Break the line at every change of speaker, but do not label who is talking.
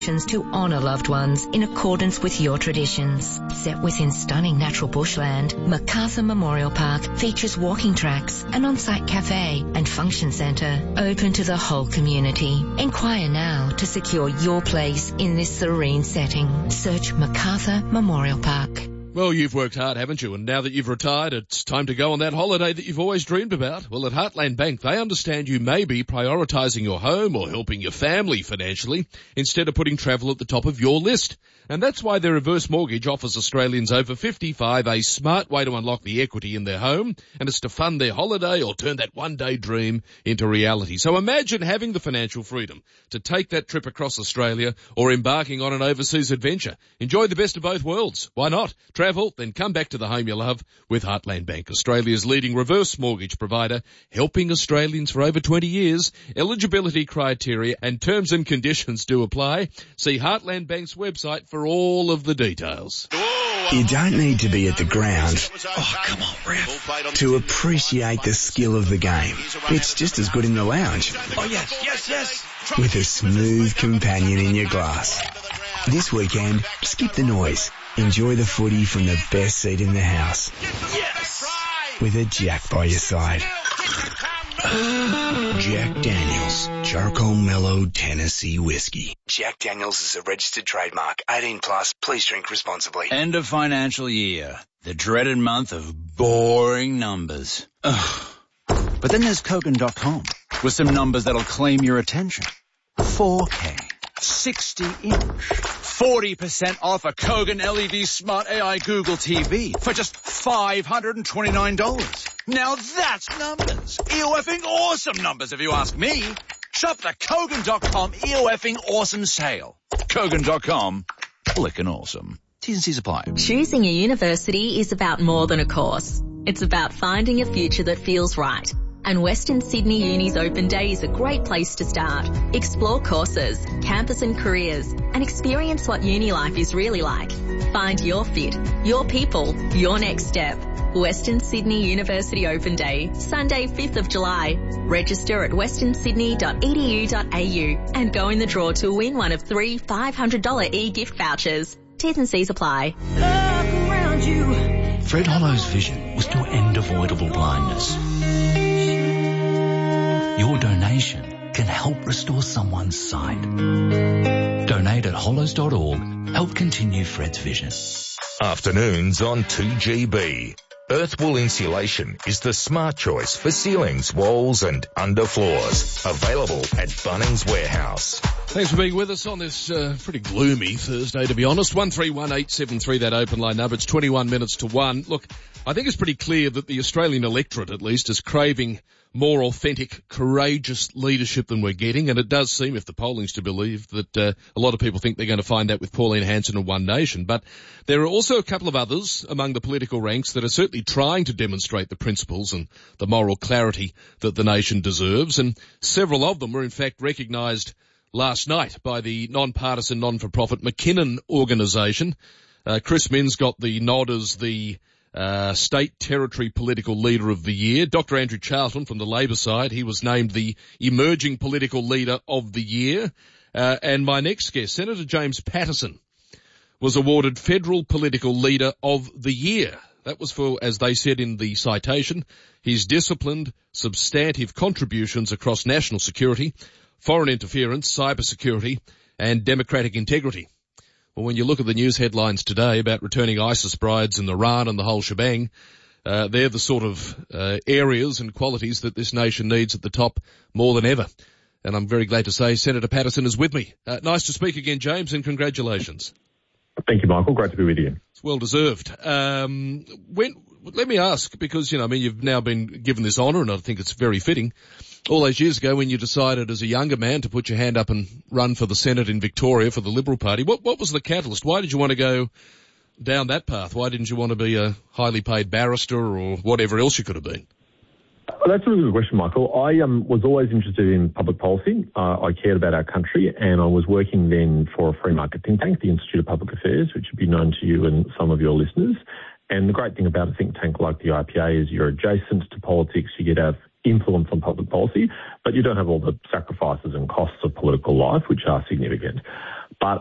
to honour loved ones in accordance with your traditions. Set within stunning natural bushland, Macarthur Memorial Park features walking tracks, an on-site cafe and function centre open to the whole community. Inquire now to secure your place in this serene setting. Search Macarthur Memorial Park.
Well, you've worked hard, haven't you? And now that you've retired, it's time to go on that holiday that you've always dreamed about. Well, at Heartland Bank, they understand you may be prioritising your home or helping your family financially instead of putting travel at the top of your list. And that's why their reverse mortgage offers Australians over 55 a smart way to unlock the equity in their home, and it's to fund their holiday or turn that one-day dream into reality. So imagine having the financial freedom to take that trip across Australia or embarking on an overseas adventure. Enjoy the best of both worlds. Why not? Travel, then come back to the home you love with Heartland Bank, Australia's leading reverse mortgage provider, helping Australians for over 20 years. Eligibility criteria and terms and conditions do apply. See Heartland Bank's website for all of the details.
You don't need to be at the ground, oh come on ref, to appreciate the skill of the game. It's just as good in the lounge.
Oh yes.
With a smooth companion in your glass. This weekend, skip the noise. Enjoy the footy from the best seat in the house.
Yes!
With a Jack by your side. Jack Daniels, Charcoal Mellow Tennessee Whiskey. Jack Daniels is a registered trademark. 18 plus. Please drink responsibly.
End of financial year. The dreaded month of boring numbers. Ugh. But then there's Kogan.com with some numbers that'll claim your attention. 4K. 60-inch, 40% off a Kogan LED Smart AI Google TV for just $529. Now that's numbers. EOFing awesome numbers if you ask me. Shop the Kogan.com EOFing awesome sale. Kogan.com, flickin' awesome. T's and C's apply.
Choosing a university is about more than a course. It's about finding a future that feels right. And Western Sydney Uni's Open Day is a great place to start. Explore courses, campus and careers, and experience what uni life is really like. Find your fit, your people, your next step. Western Sydney University Open Day, Sunday 5th of July. Register at westernsydney.edu.au and go in the draw to win one of 3 $500 e-gift vouchers. T's and C's apply.
Look around you.
Fred Hollow's vision was to end avoidable blindness. Your donation can help restore someone's sight. Donate at hollows.org. Help continue Fred's vision.
Afternoons on 2GB. Earthwool Insulation is the smart choice for ceilings, walls and underfloors. Available at Bunnings Warehouse.
Thanks for being with us on this pretty gloomy Thursday, to be honest. 131873, that open line number. It's 21 minutes to 1. Look, I think it's pretty clear that the Australian electorate, at least, is craving more authentic, courageous leadership than we're getting, and it does seem, if the polling's to believe, that a lot of people think they're going to find that with Pauline Hanson and One Nation. But there are also a couple of others among the political ranks that are certainly trying to demonstrate the principles and the moral clarity that the nation deserves, and several of them were in fact recognised last night by the non-partisan, non-for-profit McKinnon organisation. Chris Minns got the nod as the State Territory Political Leader of the Year. Dr. Andrew Charlton from the Labor side, he was named the Emerging Political Leader of the Year. And my next guest, Senator James Paterson, was awarded Federal Political Leader of the Year. That was for, as they said in the citation, his disciplined, substantive contributions across national security, foreign interference, cybersecurity, and democratic integrity. Well, when you look at the news headlines today about returning ISIS brides in Iran and the whole shebang, they're the sort of areas and qualities that this nation needs at the top more than ever. And I'm very glad to say Senator Paterson is with me. Nice to speak again, James, and congratulations.
Thank you, Michael. Great to be with you.
It's well deserved. Let me ask, because, you've now been given this honour, and I think it's very fitting. All those years ago when you decided as a younger man to put your hand up and run for the Senate in Victoria for the Liberal Party, what was the catalyst? Why did you want to go down that path? Why didn't you want to be a highly paid barrister or whatever else you could have been?
Well, that's a really good question, Michael. I was always interested in public policy. I cared about our country, and I was working then for a free market think tank, the Institute of Public Affairs, which would be known to you and some of your listeners. And the great thing about a think tank like the IPA is you're adjacent to politics, you get to have influence on public policy, but you don't have all the sacrifices and costs of political life, which are significant. But